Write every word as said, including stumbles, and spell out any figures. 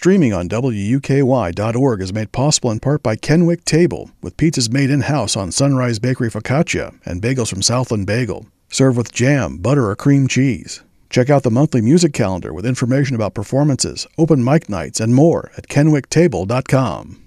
streaming on W U K Y dot org is made possible in part by Kenwick Table, with pizzas made in-house on Sunrise Bakery Focaccia and bagels from Southland Bagel. Serve with jam, butter, or cream cheese. Check out the monthly music calendar with information about performances, open mic nights, and more at kenwick table dot com.